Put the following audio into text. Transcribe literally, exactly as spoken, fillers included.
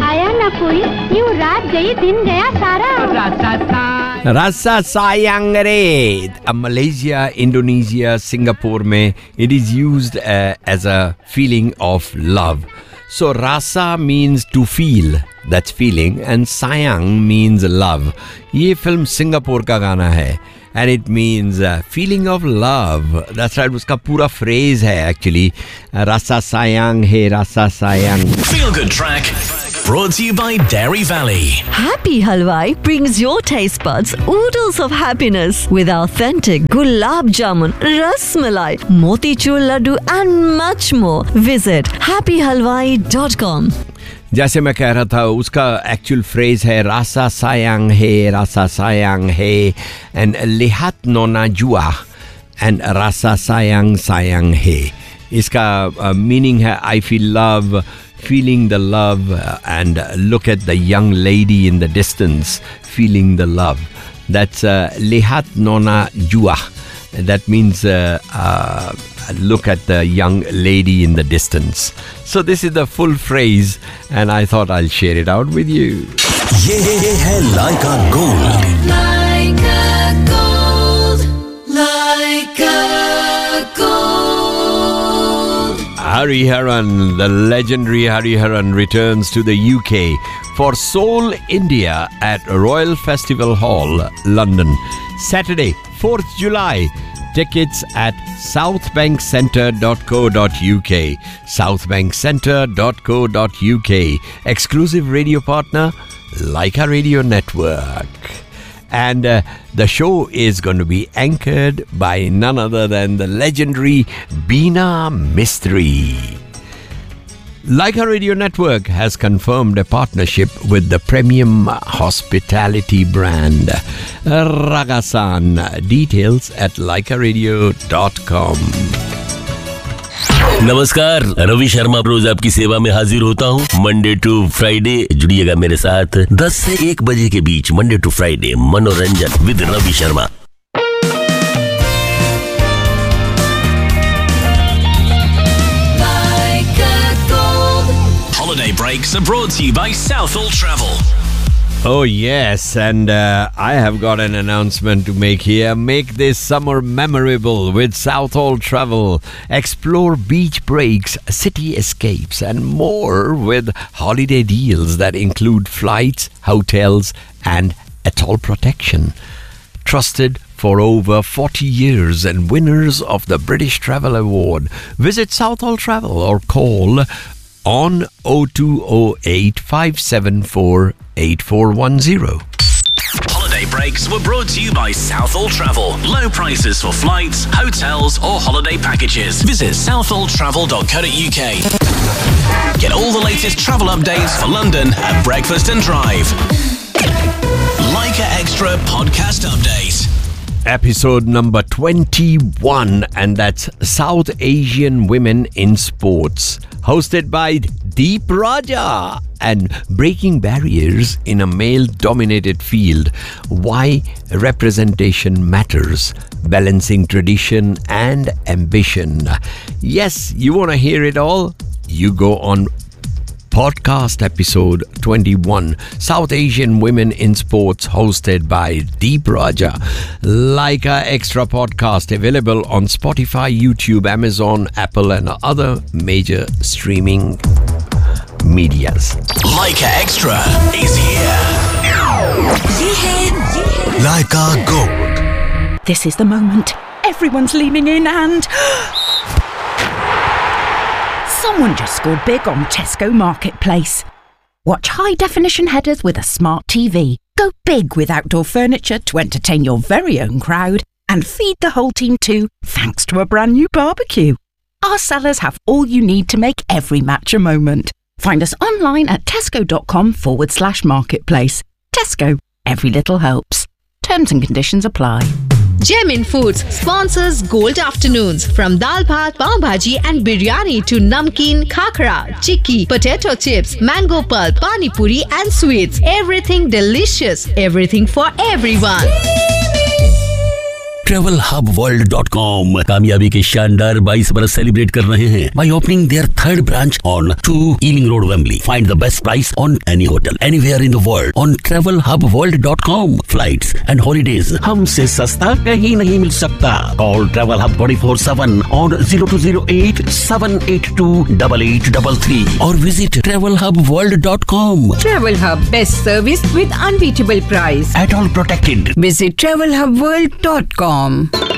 आया ना कोई, यूं रात गई दिन गया सारा. Rasa sayang re. Malaysia, Indonesia, Singapore में it is used uh, as a feeling of love. So rasa means to feel, that's feeling, and sayang means love. ये फिल्म सिंगापुर का गाना है. And it means uh, feeling of love. That's right, उसका पूरा phrase है actually. Uh, rasa sayang hai, rasa sayang. Feel good track. Brought to you by Dairy Valley. Happy Halwai brings your taste buds oodles of happiness with authentic gulab jamun, ras malai, motichur laddu and much more. Visit happy halwai dot com. जैसे मैं कह रहा था उसका actual phrase है रासा सायांग है रासा सायांग है and लिहात नोना जुआ एंड रासा सायांग सायांग है. इसका मीनिंग है I feel love, feeling the love, uh, and uh, look at the young lady in the distance feeling the love. That's uh, lihat nona jua. That means uh, uh, look at the young lady in the distance. So this is the full phrase and I thought I'll share it out with you. ये है Laika Gold. Laika Gold. Laika Gold. Hariharan, the legendary Hariharan returns to the U K for Soul India at Royal Festival Hall, London. Saturday, fourth July. Tickets at southbank centre dot co dot uk. southbank centre dot co dot uk. Exclusive radio partner, Laika Radio Network. And uh, the show is going to be anchored by none other than the legendary Beena Mistry. Laika Radio Network has confirmed a partnership with the premium hospitality brand Ragasan. Details at laika radio dot com. नमस्कार, रवि शर्मा रोज आपकी सेवा में हाजिर होता हूँ. Monday to Friday जुड़िएगा मेरे साथ दस से एक बजे के बीच. मंडे टू फ्राइडे मनोरंजन with Ravi Sharma. Holiday breaks are brought to you by Southall Travel. Oh yes, and uh, I have got an announcement to make here. Make this summer memorable with Southall Travel. Explore beach breaks, city escapes and more with holiday deals that include flights, hotels and atoll protection. Trusted for over forty years and winners of the British Travel Award. Visit Southall Travel or call on oh two oh eight, five seven four, eight four one zero. Holiday breaks were brought to you by Southall Travel. Low prices for flights, hotels or holiday packages. Visit southall travel dot co dot uk. Get all the latest travel updates for London at Breakfast and Drive. Laika Extra Podcast Update. Episode number twenty-one, and that's South Asian Women in Sports, hosted by Deep Raja. And breaking barriers in a male-dominated field. Why representation matters. Balancing tradition and ambition. Yes, you want to hear it all? You go on podcast episode twenty-one, South Asian Women in Sports, hosted by Deep Raja. Laika Extra podcast available on Spotify, YouTube, Amazon, Apple and other major streaming medias. Laika Extra is here. ये है Laika Gold. This is the moment. Everyone's leaning in and someone just scored big on Tesco Marketplace. Watch high-definition headers with a smart T V. Go big with outdoor furniture to entertain your very own crowd and feed the whole team too, thanks to a brand new barbecue. Our sellers have all you need to make every match a moment. Find us online at tesco.com forward slash marketplace. Tesco, every little helps. Terms and conditions apply. Gemin Foods sponsors Gold Afternoons. From dal bhat, pav bhaji and biryani to namkeen, khakra, chikki, potato chips, mango pulp, pani puri and sweets. Everything delicious. Everything for everyone. Travel hub world dot com कामयाबी के शानदार बाईस बरस celebrate कर रहे हैं by opening there third branch on to ailing road Wembley. Find the best price on any hotel anywhere in the world on travel hub world dot com. Flights and holidays हमसे सस्ता कहीं नहीं मिल सकता. Call travel hub twenty four seven on zero to zero eight seven eight to double eight double three और visit travel hub world dot com. Travel Hub, best service with unbeatable price. At all protected. Visit travel hub world dot com.